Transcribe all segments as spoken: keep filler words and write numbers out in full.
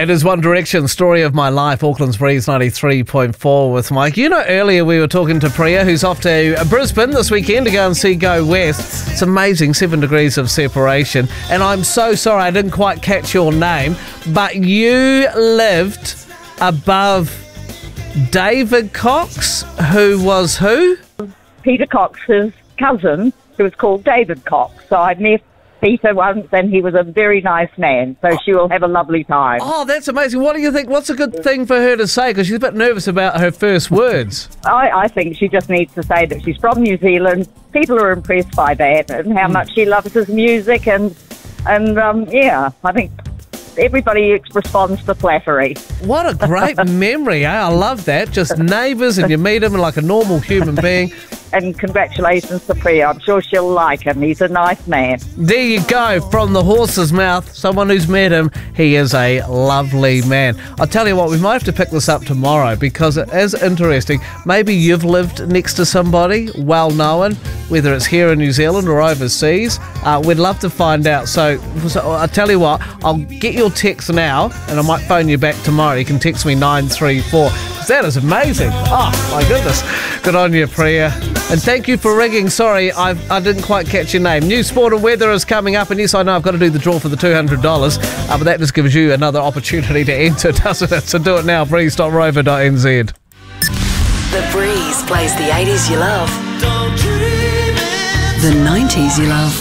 It is One Direction, Story of My Life, Auckland's Breeze ninety-three point four with Mike. You know, earlier we were talking to Priya, who's off to Brisbane this weekend to go and see Go West. It's amazing, seven degrees of separation. And I'm so sorry I didn't quite catch your name, but you lived above David Cox, who was who? Peter Cox's cousin, who was called David Cox. So I met Peter once, and he was a very nice man, so she will have a lovely time. Oh, that's amazing. What do you think? What's a good thing for her to say? Because she's a bit nervous about her first words. I, I think she just needs to say that she's from New Zealand. People are impressed by that and how mm. much she loves his music, and, and um, yeah, I think everybody responds to flattery. What a great memory, eh? I love that. Just neighbours, and you meet him like a normal human being. And congratulations to Priya. I'm sure she'll like him. He's a nice man. There you go, from the horse's mouth. Someone who's met him, he is a lovely man. I'll tell you what, we might have to pick this up tomorrow because it is interesting. Maybe you've lived next to somebody well known, whether it's here in New Zealand or overseas. Uh, we'd love to find out. So, so I'll tell you what, I'll get your text now and I might phone you back tomorrow. You can text me nine three four. That is amazing. Oh, my goodness. Good on you, Priya. And thank you for ringing. Sorry, I I didn't quite catch your name. New sport and weather is coming up. And yes, I know I've got to do the draw for the two hundred dollars. Uh, but that just gives you another opportunity to enter, doesn't it? So do it now, breeze dot rover dot n z. The Breeze plays the eighties you love, the nineties you love,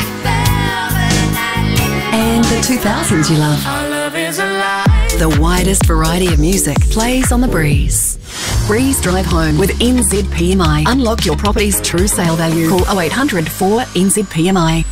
and the two thousands you love. The widest variety of music plays on The Breeze. Breeze Drive Home with N Z P M I. Unlock your property's true sale value. Call oh eight hundred four N Z P M I.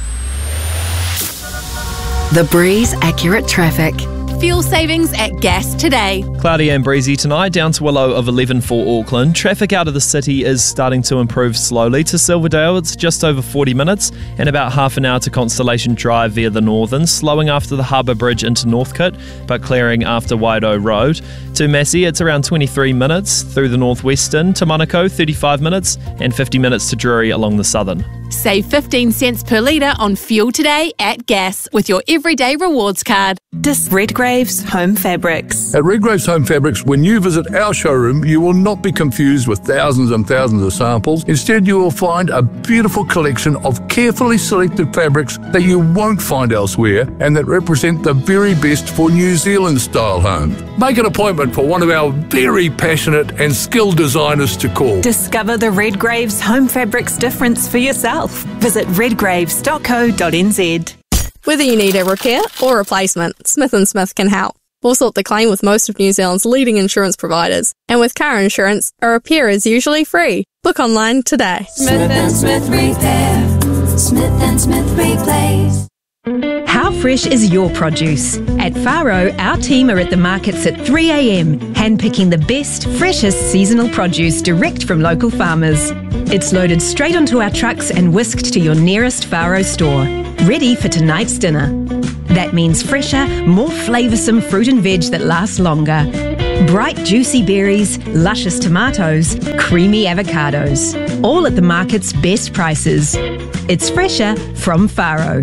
The Breeze Accurate Traffic. Fuel savings at gas today. Cloudy and breezy tonight, down to a low of eleven for Auckland. Traffic out of the city is starting to improve slowly. To Silverdale, it's just over forty minutes and about half an hour to Constellation Drive via the Northern, slowing after the Harbour Bridge into Northcote, but clearing after Waido Road. To Massey, it's around twenty-three minutes through the Northwestern. To Manukau, thirty-five minutes and fifty minutes to Drury along the Southern. Save fifteen cents per litre on fuel today at gas with your Everyday Rewards card. Dis Redgrave's Home Fabrics. At Redgrave's Home Fabrics, when you visit our showroom, you will not be confused with thousands and thousands of samples. Instead, you will find a beautiful collection of carefully selected fabrics that you won't find elsewhere and that represent the very best for New Zealand-style homes. Make an appointment for one of our very passionate and skilled designers to call. Discover the Redgrave's Home Fabrics difference for yourself. Visit redgraves dot co dot n z. Whether you need a repair or replacement, Smith and Smith can help. We'll sort the claim with most of New Zealand's leading insurance providers. And with car insurance, a repair is usually free. Book online today. Smith and Smith Repair. Smith and Smith Replace. How fresh is your produce? At Faro, our team are at the markets at three a m, handpicking the best, freshest seasonal produce direct from local farmers. It's loaded straight onto our trucks and whisked to your nearest Faro store, ready for tonight's dinner. That means fresher, more flavoursome fruit and veg that lasts longer. Bright, juicy berries, luscious tomatoes, creamy avocados. All at the market's best prices. It's fresher from Faro.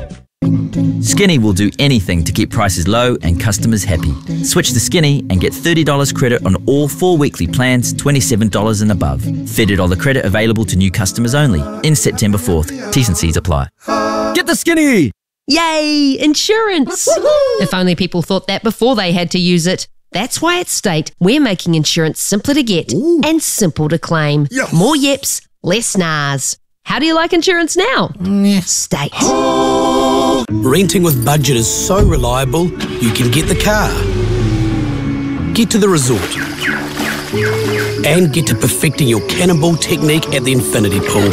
Skinny will do anything to keep prices low and customers happy. Switch to Skinny and get thirty dollars credit on all four weekly plans, twenty-seven dollars and above. thirty dollars credit available to new customers only. In September fourth. T's and C's apply. Get the Skinny! Yay! Insurance! If only people thought that before they had to use it. That's why at State, we're making insurance simpler to get Ooh. and simple to claim. Yes. More yeps, less nars. How do you like insurance now? Mm. State. Renting with budget is so reliable, you can get the car, get to the resort, and get to perfecting your cannonball technique at the infinity pool.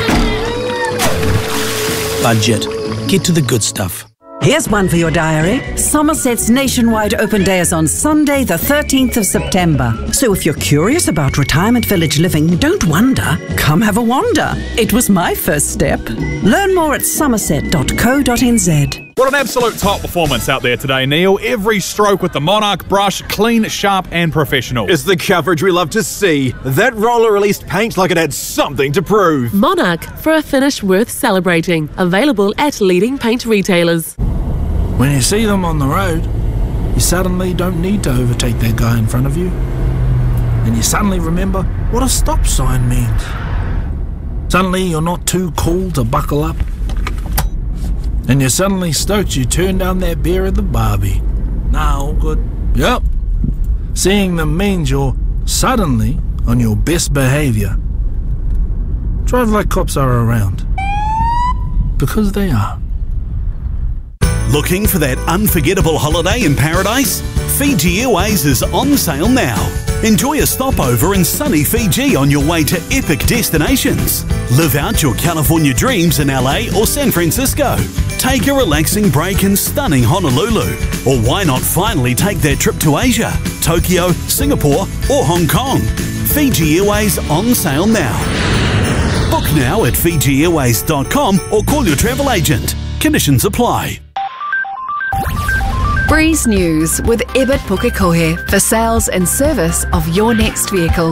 Budget. Get to the good stuff. Here's one for your diary. Somerset's nationwide open day is on Sunday, the thirteenth of September. So if you're curious about retirement village living, don't wonder. Come have a wander. It was my first step. Learn more at somerset dot co dot n z. What an absolute top performance out there today, Neil. Every stroke with the Monarch brush, clean, sharp and professional. It's the coverage we love to see. That roller released paint like it had something to prove. Monarch, for a finish worth celebrating. Available at leading paint retailers. When you see them on the road, you suddenly don't need to overtake that guy in front of you. And you suddenly remember what a stop sign means. Suddenly you're not too cool to buckle up. And you're suddenly stoked you turned down that beer at the Barbie. Nah, all good. Yep. Seeing them means you're suddenly on your best behaviour. Drive like cops are around. Because they are. Looking for that unforgettable holiday in paradise? Fiji Airways is on sale now. Enjoy a stopover in sunny Fiji on your way to epic destinations. Live out your California dreams in L A or San Francisco. Take a relaxing break in stunning Honolulu. Or why not finally take that trip to Asia, Tokyo, Singapore or Hong Kong? Fiji Airways on sale now. Book now at fiji airways dot com or call your travel agent. Conditions apply. Breeze News with Ebert Pukekohe for sales and service of your next vehicle.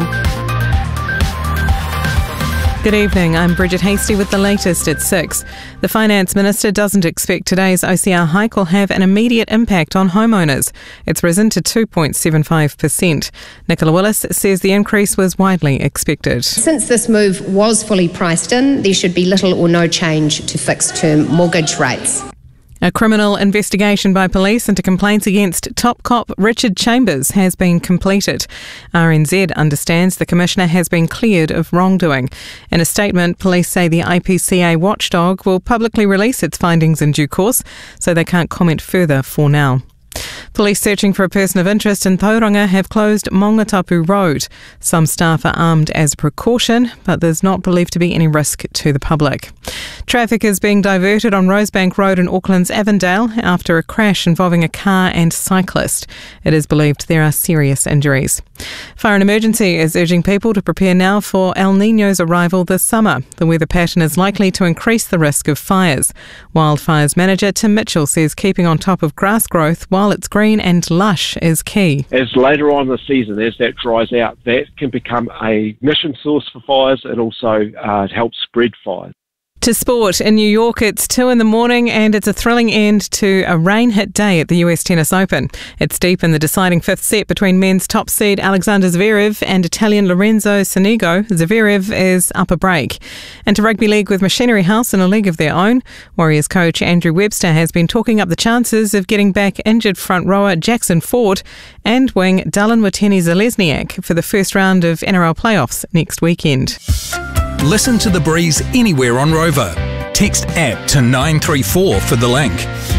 Good evening, I'm Bridget Hasty with the latest at six. The Finance Minister doesn't expect today's O C R hike will have an immediate impact on homeowners. It's risen to two point seven five percent. Nicola Willis says the increase was widely expected. Since this move was fully priced in, there should be little or no change to fixed-term mortgage rates. A criminal investigation by police into complaints against top cop Richard Chambers has been completed. R N Z understands the Commissioner has been cleared of wrongdoing. In a statement, police say the I P C A watchdog will publicly release its findings in due course, so they can't comment further for now. Police searching for a person of interest in Tauranga have closed Mongatapu Road. Some staff are armed as a precaution, but there's not believed to be any risk to the public. Traffic is being diverted on Rosebank Road in Auckland's Avondale after a crash involving a car and cyclist. It is believed there are serious injuries. Fire and Emergency is urging people to prepare now for El Niño's arrival this summer. The weather pattern is likely to increase the risk of fires. Wildfires manager Tim Mitchell says keeping on top of grass growth while it's green and lush is key. As later on in the season, as that dries out, that can become a mission source for fires and also uh, help spread fires. To sport, in New York it's two in the morning and it's a thrilling end to a rain-hit day at the U S Tennis Open. It's deep in the deciding fifth set between men's top seed Alexander Zverev and Italian Lorenzo Sonego. Zverev is up a break. And to rugby league with Machinery House in a league of their own, Warriors coach Andrew Webster has been talking up the chances of getting back injured front rower Jackson Ford and wing Dylan Watene-Zelezniak for the first round of N R L playoffs next weekend. Listen to The Breeze anywhere on Rover. Text app to nine three four for the link.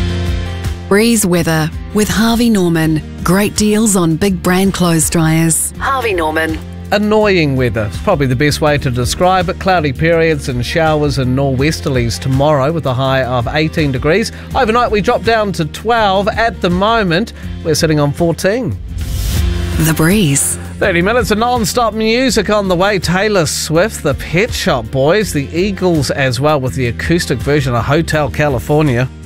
Breeze weather with Harvey Norman. Great deals on big brand clothes dryers. Harvey Norman. Annoying weather. It's probably the best way to describe it. Cloudy periods and showers and nor'westerlies tomorrow with a high of eighteen degrees. Overnight we drop down to twelve. At the moment we're sitting on fourteen. The Breeze. thirty minutes of non-stop music on the way. Taylor Swift, the Pet Shop Boys, the Eagles as well with the acoustic version of Hotel California.